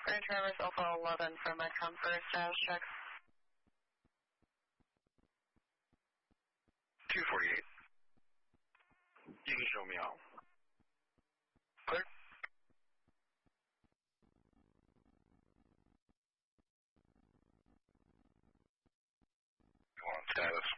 Grand Traverse Alpha 11 from Medcom for a status check. 248. You can show me out. Clear? On status.